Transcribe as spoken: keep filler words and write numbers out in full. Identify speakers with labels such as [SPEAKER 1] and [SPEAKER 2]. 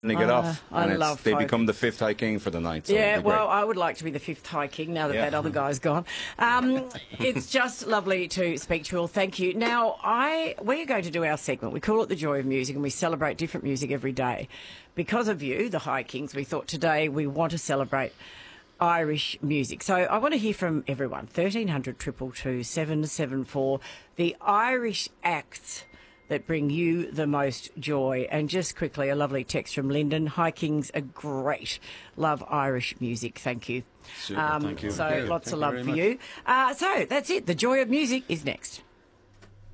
[SPEAKER 1] to get
[SPEAKER 2] Uh,
[SPEAKER 1] off.
[SPEAKER 2] I
[SPEAKER 1] And it's,
[SPEAKER 2] love
[SPEAKER 1] they
[SPEAKER 2] folk.
[SPEAKER 1] become the fifth High King for the night. So
[SPEAKER 2] Yeah,
[SPEAKER 1] it'd be great.
[SPEAKER 2] well, I would like to be the fifth High King now that
[SPEAKER 1] Yeah.
[SPEAKER 2] that other guy's gone. Um, it's just lovely to speak to you all. Thank you. Now, I we're going to do our segment. We call it The Joy of Music, and we celebrate different music every day. Because of you, the High Kings, we thought today we want to celebrate Irish music. So I want to hear from everyone. thirteen hundred, two two two, seven seven four. The Irish acts that bring you the most joy. And just quickly, a lovely text from Lyndon. High Kings are great. Love Irish music. Thank you.
[SPEAKER 1] Super, thank you.
[SPEAKER 2] So
[SPEAKER 1] Thank you.
[SPEAKER 2] lots
[SPEAKER 1] Thank
[SPEAKER 2] of
[SPEAKER 1] you
[SPEAKER 2] love
[SPEAKER 1] very
[SPEAKER 2] for
[SPEAKER 1] much.
[SPEAKER 2] you. Uh, so that's it. The Joy of Music is next.